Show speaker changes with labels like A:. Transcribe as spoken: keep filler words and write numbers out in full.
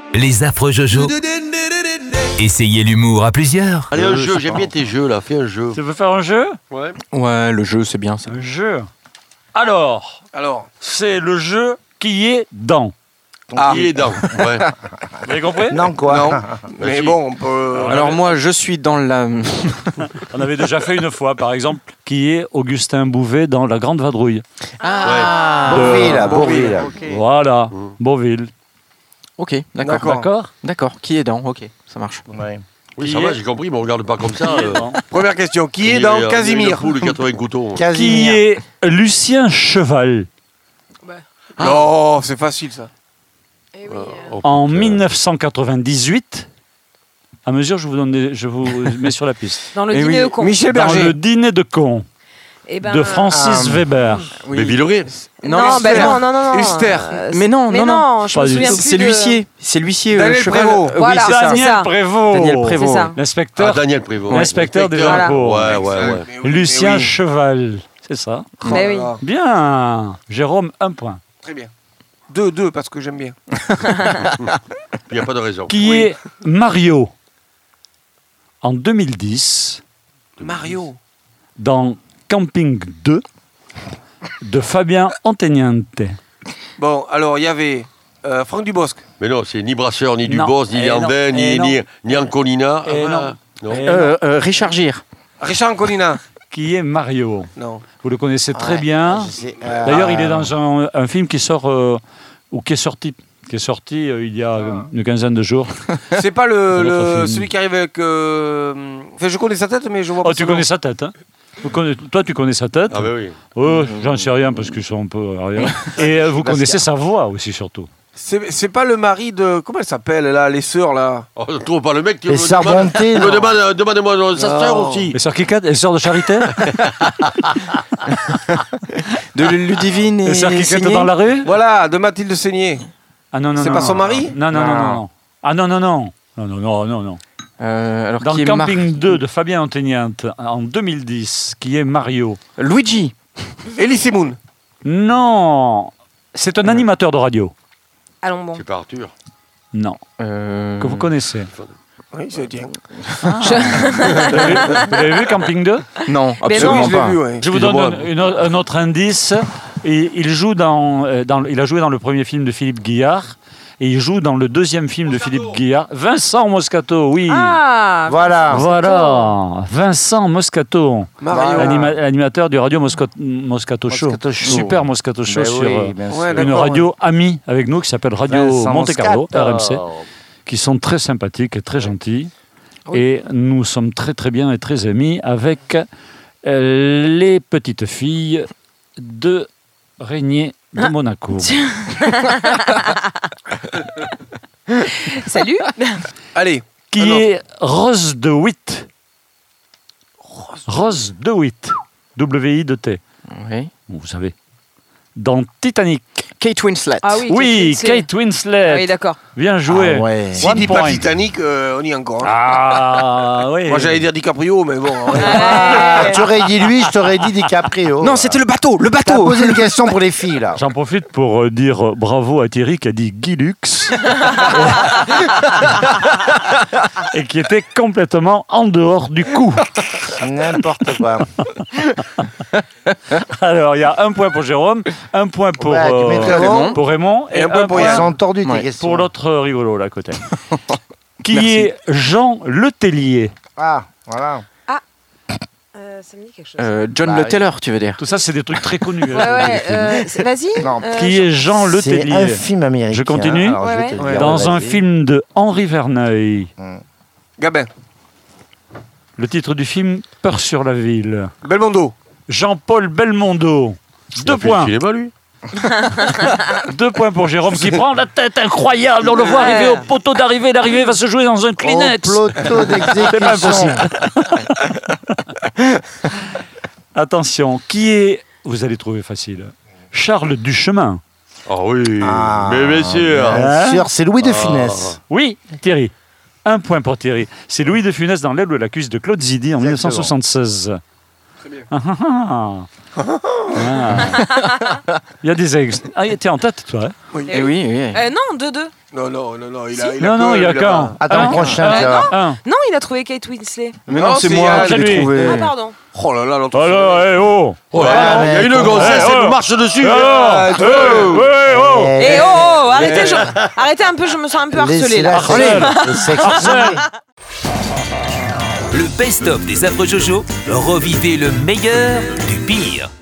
A: Les affreux Jojo. Essayez l'humour à plusieurs.
B: Allez, un jeu, j'aime bien tes jeux là, fais un jeu.
C: Tu veux faire un jeu?
B: Ouais.
D: Ouais, le jeu, c'est bien ça.
C: Un jeu. Alors,
E: Alors,
C: c'est le jeu qui est dans.
B: Ah, il est dedans. Ouais.
C: Vous avez compris?
E: non quoi. Non. Mais
B: Merci.
E: bon, on peut.
D: Alors moi, je suis dans la...
C: On avait déjà fait une fois, par exemple, qui est Augustin Bouvet dans La Grande Vadrouille.
D: Ah
E: Beauville, Beauville.
D: Ok.
C: Voilà,
B: Mmh.
C: Beauville.
D: Ok, d'accord.
E: D'accord.
C: D'accord?
D: D'accord, qui est dans? Ok, ça marche.
E: Ouais.
B: Oui,
C: Qui
B: ça
C: est-
B: va, j'ai compris, mais on regarde pas comme ça.
C: Qui est
B: euh,
C: dans?
E: Première question. Qui
B: on
E: est
B: dirait-
E: dans
B: on dirait
E: Casimir?
B: Le fou, le quatre-vingts couteaux.
C: Qui
E: Casimir.
C: est Lucien Cheval
E: Oh, c'est facile ça.
F: Eh oui,
B: Euh,
F: euh,
B: oh,
C: en
B: putain.
C: mille neuf cent quatre-vingt-dix-huit. À mesure, je vous, donne des- je vous mets sur la piste.
F: dans le
D: Eh
F: dîner
D: oui,
F: au con.
E: Michel
C: Dans
E: Berger.
C: le dîner de con
F: Eh ben,
C: de Francis
E: ah,
C: Weber.
B: Mais Villeray.
F: Non,
D: Non,
F: ben
D: Huster.
F: non, non, non, non.
E: Huster.
F: Euh,
D: Mais non,
F: mais
D: non, non.
F: non, je
C: Pas
F: me
C: du
F: souviens
C: tout.
F: plus
D: C'est
F: de-
D: l'huissier, c'est l'huissier.
E: Daniel
D: euh, cheval.
E: Prévost.
D: Euh,
F: Voilà,
D: oui, c'est ça.
F: c'est
C: Daniel
F: ça.
C: Prévost.
D: Daniel Prévost.
F: C'est ça.
B: Ah,
C: L'inspecteur,
B: Daniel Prévost.
C: l'inspecteur des
B: Inspecteur.
C: impôts.
B: Ouais, ouais, ouais.
E: Mais oui,
C: Lucien
E: mais oui.
C: Cheval. C'est ça.
F: Ben oui.
E: Voilà.
C: Bien. Jérôme, un point.
E: Très bien. Deux, deux, parce que j'aime bien.
B: Il n'y a pas de raison.
C: Qui est Mario en deux mille dix
E: Mario.
C: dans Camping deux de Fabien Anteniente.
E: Bon, alors il y avait euh, Franck Dubosc.
B: Mais non, c'est ni Brasseur, ni
C: Non.
B: Dubos, ni
C: Eh non.
B: Landin,
C: Eh
B: ni,
C: non.
B: ni, ni Ancolina.
C: Eh
B: Ah,
C: non.
B: non.
C: Et
D: Euh, euh, Richard Gere.
E: Richard Ancolina.
C: qui est Mario.
E: Non.
C: Vous le connaissez très
E: Ouais,
C: bien.
E: je sais. Euh,
C: D'ailleurs, il est dans un, un film qui sort euh, ou qui est sorti, qui est sorti euh, il y a euh, une quinzaine de jours.
E: C'est pas le,
C: Un autre
E: le
C: film.
E: celui qui arrive avec. euh, Enfin, je connais sa tête, mais je vois pas.
C: Oh, tu
E: son
C: connais
E: nom.
C: sa tête, hein? Vous connaissez- Toi, tu connais sa tête.
B: Ah, ben oui.
C: Oh, j'en sais rien parce qu'ils sont un peu arrière. Et euh, vous connaissez sa voix aussi, surtout.
E: C'est c'est pas le mari de. Comment elle s'appelle là, les sœurs là?
B: Oh, je trouve pas le mec. tu
G: Les
B: me
G: sœurs
B: demandes-
G: Bonté,
B: tu me
G: non.
B: demandes- Demande-moi sa
E: Non.
B: sœur aussi.
C: Les sœurs Kikad, les sœurs de Charité.
D: De Ludivine et
C: Les sœurs Kikad
D: Signé.
C: dans la rue.
E: Voilà, de Mathilde Seigné.
C: Ah non, non,
E: C'est
C: non,
E: pas
C: non.
E: son mari?
C: Non, non, non, non,
G: Non.
C: non. Ah non, non, non. Non, non, non, non, non.
D: Euh, alors
C: Dans
D: qui est Mar-
C: Camping deux de Fabien Anteniente en deux mille dix, qui est Mario.
D: Luigi.
E: Elie Semoun.
C: Non, c'est un animateur de radio.
F: Allons bon.
B: C'est pas Arthur.
C: Non,
D: Euh,
C: que vous connaissez.
E: Oui, c'est bien.
C: Vous avez vu, vous avez vu Camping deux?
D: Non,
F: Mais
D: absolument
E: Oui, je l'ai
D: pas.
E: vu, ouais.
C: Je vous donne
B: Excusez-moi.
C: un, une autre- un autre indice. Et il, joue dans, euh, dans- il a joué dans le premier film de Philippe Guillard. Et il joue dans le deuxième film de Philippe Guillard. Vincent Moscato, oui.
F: Ah,
G: Voilà.
C: Voilà, Vincent Moscato,
E: Mario.
C: l'anima- l'animateur du Radio Mosco- Moscato Show.
G: Moscato Show.
C: Super Moscato Show
G: Ben
C: sur
G: oui,
C: euh,
G: bien sûr.
E: Ouais,
C: une
E: d'accord,
C: radio amie avec nous qui s'appelle Radio
G: Vincent
C: Monte Carlo,
G: Moscato.
C: R M C, qui sont très sympathiques et très gentils.
F: Oui.
C: Et nous sommes très très bien et très amis avec euh, les petites filles de Régnier de Monaco.
F: salut.
E: Allez.
C: Qui
E: Un autre.
C: est Rose de Witt. Rose de Witt. W I T.
D: Oui.
C: Vous savez. Dans Titanic.
D: Kate Winslet.
F: Ah oui.
C: Oui,
F: c'est-
C: Kate Winslet.
F: Ah oui, d'accord.
C: Bien joué.
G: Ah ouais.
E: S'il
C: One
E: dit pas
C: point.
E: Titanic, euh, on y est encore. hein.
C: Ah oui.
E: Moi j'allais dire DiCaprio, mais bon. ouais.
G: Ah, tu aurais dit lui, je t'aurais dit DiCaprio.
D: Non, c'était le bateau, le
G: T'as
D: bateau.
G: posé une question pour les filles, là.
C: J'en profite pour euh, dire euh, bravo à Thierry qui a dit Guy Lux et qui était complètement en dehors du coup.
G: N'importe quoi.
C: Alors il y a un point pour Jérôme, un point pour,
G: Ouais, tu mettrais Raymond.
C: pour Raymond et,
E: Et un point pour
G: Ils
E: Yann.
G: sont tordus, tes
D: Ouais.
G: questions.
C: pour l'autre rigolo là à côté. Qui
D: Merci.
C: est Jean Letellier.
G: Ah, voilà.
F: Euh, ça me dit quelque chose.
D: Euh, John
G: Bah,
D: Le
G: oui.
D: Taylor, tu veux dire.
C: Tout ça c'est des trucs très connus.
F: ouais,
C: hein,
F: ouais.
C: les films.
F: euh, c'est- Vas-y.
G: Non.
F: Euh,
C: Qui est Jean
G: C'est un
C: Letellier
G: film américain.
C: Je continue
G: Alors, je vais
F: Ouais,
G: te
F: ouais.
G: dire,
C: dans un
G: vas-y.
C: film de Henri Verneuil.
E: Gabin.
C: Le titre du film Peur sur la ville.
E: Belmondo.
C: Jean-Paul Belmondo. Deux points.
B: Il est pas lui.
C: Deux points pour Jérôme qui prend la tête incroyable. On le voit
F: Ouais.
C: arriver au poteau d'arrivée. L'arrivée va se jouer dans un Kleenex.
G: Au plateau d'exécution.
C: C'est pas impossible. Attention, qui est, vous allez trouver facile, Charles Duchemin.
B: Ah oui.
G: Ah,
B: Mais bien sûr.
C: Hein
G: Bien sûr, c'est Louis de
B: Ah.
G: Funès.
C: Oui, Thierry. Un point pour Thierry. C'est Louis de Funès dans L'aile ou la cuisse de Claude Zidi en
G: Exactement.
C: mille neuf cent soixante-seize. Ah, ah, ah. Il y a des ex. Ah, t'es en tête, toi. Hein
D: Eh oui, oui.
F: Euh, non, deux deux.
B: Non, non, non, non, il
F: Si.
B: a, il a
C: non, non,
B: que-
C: il y a
B: a
C: qu'un.
G: Attends,
C: Un.
G: le prochain,
F: Euh,
G: tu vas voir.
C: Un.
F: Non, il a trouvé Kate Winslet.
D: Mais
B: Non,
D: non, c'est
B: c'est
D: moi
B: Yann.
D: qui
C: C'est
D: l'ai
C: lui.
D: trouvé.
F: Ah, pardon.
B: Oh là là, l'entre-
C: Alors, eh, oh.
B: Oh là
G: Ouais,
B: là, il y a
G: mais
B: une
G: comment-
B: grossesse,
C: Eh,
B: elle
C: oh.
B: me marche dessus.
C: Alors,
B: Ah,
C: eh,
B: deux.
C: ouais, oh.
F: Et oh, oh, arrêtez, je... arrêtez un peu, je me sens un peu harcelée là.
C: Harcelée.
G: Harcelée.
A: Le best-of des affreux Jojo, revivez le meilleur du pire.